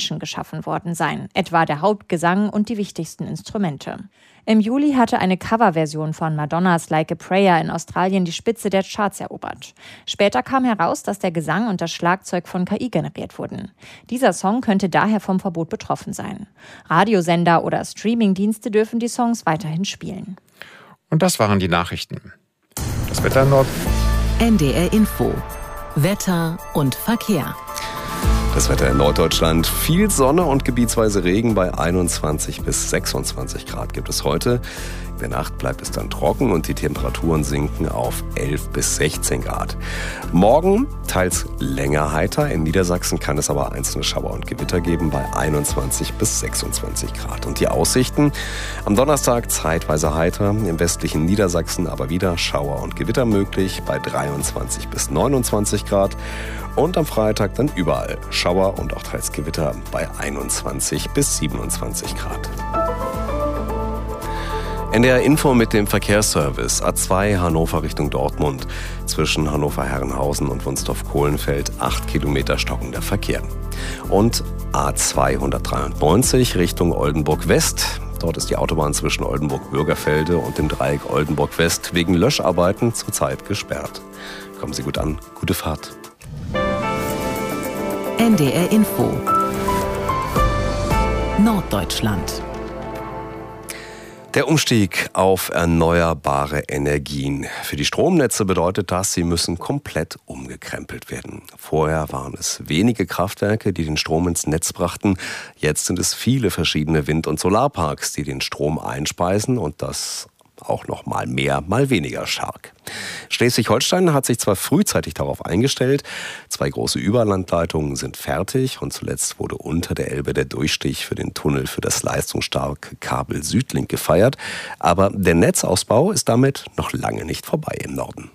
Menschen geschaffen worden sein, etwa der Hauptgesang und die wichtigsten Instrumente. Im Juli hatte eine Coverversion von Madonnas Like a Prayer in Australien die Spitze der Charts erobert. Später kam heraus, dass der Gesang und das Schlagzeug von KI generiert wurden. Dieser Song könnte daher vom Verbot betroffen sein. Radiosender oder Streamingdienste dürfen die Songs weiterhin spielen. Und das waren die Nachrichten. Das Wetter in NDR Info. Wetter und Verkehr. Das Wetter in Norddeutschland, viel Sonne und gebietsweise Regen bei 21 bis 26 Grad gibt es heute. In der Nacht bleibt es dann trocken und die Temperaturen sinken auf 11 bis 16 Grad. Morgen teils länger heiter. In Niedersachsen kann es aber einzelne Schauer und Gewitter geben bei 21 bis 26 Grad. Und die Aussichten: am Donnerstag zeitweise heiter, im westlichen Niedersachsen aber wieder Schauer und Gewitter möglich bei 23 bis 29 Grad. Und am Freitag dann überall Schauer und auch teils Gewitter bei 21 bis 27 Grad. NDR Info mit dem Verkehrsservice. A2 Hannover Richtung Dortmund. Zwischen Hannover-Herrenhausen und Wunstorf-Kohlenfeld 8 Kilometer stockender Verkehr. Und A293 Richtung Oldenburg-West. Dort ist die Autobahn zwischen Oldenburg-Bürgerfelde und dem Dreieck Oldenburg-West wegen Löscharbeiten zurzeit gesperrt. Kommen Sie gut an. Gute Fahrt. NDR Info. Norddeutschland. Der Umstieg auf erneuerbare Energien. Für die Stromnetze bedeutet das, sie müssen komplett umgekrempelt werden. Vorher waren es wenige Kraftwerke, die den Strom ins Netz brachten. Jetzt sind es viele verschiedene Wind- und Solarparks, die den Strom einspeisen und das auch noch mal mehr, mal weniger stark. Schleswig-Holstein hat sich zwar frühzeitig darauf eingestellt, 2 große Überlandleitungen sind fertig und zuletzt wurde unter der Elbe der Durchstich für den Tunnel für das leistungsstarke Kabel Südlink gefeiert, aber der Netzausbau ist damit noch lange nicht vorbei im Norden.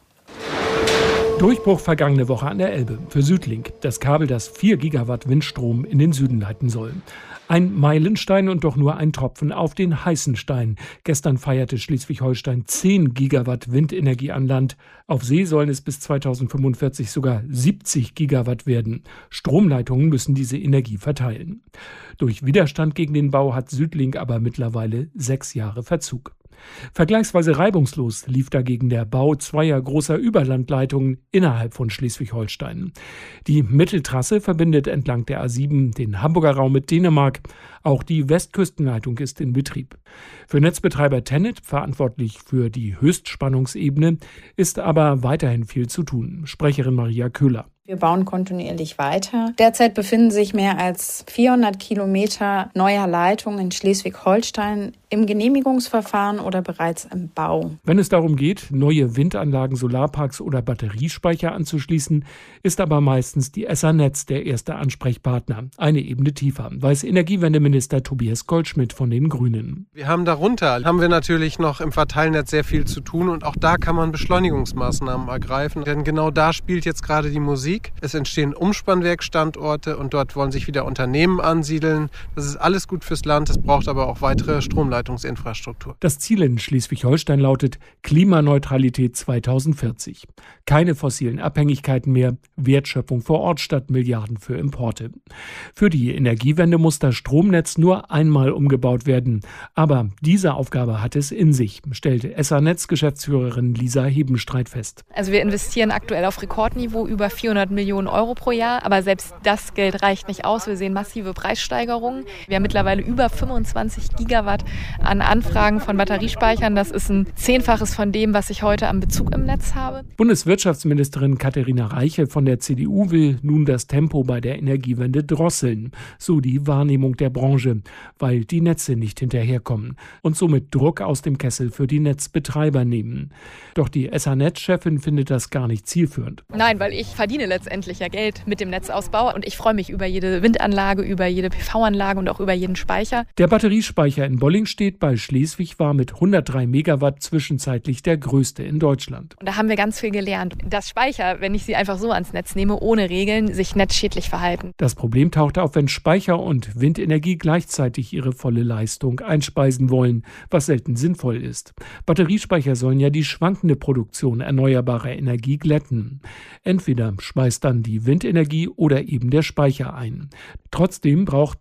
Durchbruch vergangene Woche an der Elbe für Südlink, das Kabel, das 4 Gigawatt Windstrom in den Süden leiten soll. Ein Meilenstein und doch nur ein Tropfen auf den heißen Stein. Gestern feierte Schleswig-Holstein 10 Gigawatt Windenergie an Land. Auf See sollen es bis 2045 sogar 70 Gigawatt werden. Stromleitungen müssen diese Energie verteilen. Durch Widerstand gegen den Bau hat Südlink aber mittlerweile 6 Jahre Verzug. Vergleichsweise reibungslos lief dagegen der Bau 2 großer Überlandleitungen innerhalb von Schleswig-Holstein. Die Mitteltrasse verbindet entlang der A7 den Hamburger Raum mit Dänemark. Auch die Westküstenleitung ist in Betrieb. Für Netzbetreiber TenneT, verantwortlich für die Höchstspannungsebene, ist aber weiterhin viel zu tun. Sprecherin Maria Köhler. Wir bauen kontinuierlich weiter. Derzeit befinden sich mehr als 400 Kilometer neuer Leitungen in Schleswig-Holstein im Genehmigungsverfahren oder bereits im Bau. Wenn es darum geht, neue Windanlagen, Solarparks oder Batteriespeicher anzuschließen, ist aber meistens die Essanetz der erste Ansprechpartner. Eine Ebene tiefer, weiß Energiewendeminister Tobias Goldschmidt von den Grünen. Wir haben natürlich noch im Verteilnetz sehr viel zu tun und auch da kann man Beschleunigungsmaßnahmen ergreifen. Denn genau da spielt jetzt gerade die Musik. Es entstehen Umspannwerkstandorte und dort wollen sich wieder Unternehmen ansiedeln. Das ist alles gut fürs Land, es braucht aber auch weitere Stromleitungsinfrastruktur. Das Ziel in Schleswig-Holstein lautet Klimaneutralität 2040. Keine fossilen Abhängigkeiten mehr, Wertschöpfung vor Ort statt Milliarden für Importe. Für die Energiewende muss das Stromnetz nur einmal umgebaut werden. Aber diese Aufgabe hat es in sich, stellte Essanetz-Geschäftsführerin Lisa Hebenstreit fest. Also wir investieren aktuell auf Rekordniveau über 400 Millionen Euro pro Jahr, aber selbst das Geld reicht nicht aus. Wir sehen massive Preissteigerungen. Wir haben mittlerweile über 25 Gigawatt an Anfragen von Batteriespeichern. Das ist ein 10-faches von dem, was ich heute am Bezug im Netz habe. Bundeswirtschaftsministerin Katharina Reiche von der CDU will nun das Tempo bei der Energiewende drosseln. So die Wahrnehmung der Branche, weil die Netze nicht hinterherkommen und somit Druck aus dem Kessel für die Netzbetreiber nehmen. Doch die Essanetz-Chefin findet das gar nicht zielführend. Nein, weil ich verdiene letztendlich ja Geld mit dem Netzausbau und ich freue mich über jede Windanlage, über jede PV-Anlage und auch über jeden Speicher. Der Batteriespeicher in Bollingstedt bei Schleswig war mit 103 Megawatt zwischenzeitlich der größte in Deutschland. Und da haben wir ganz viel gelernt, dass Speicher, wenn ich sie einfach so ans Netz nehme, ohne Regeln, sich netzschädlich verhalten. Das Problem tauchte auf, wenn Speicher und Windenergie gleichzeitig ihre volle Leistung einspeisen wollen, was selten sinnvoll ist. Batteriespeicher sollen ja die schwankende Produktion erneuerbarer Energie glätten. Entweder speist dann die Windenergie oder eben der Speicher ein. Trotzdem braucht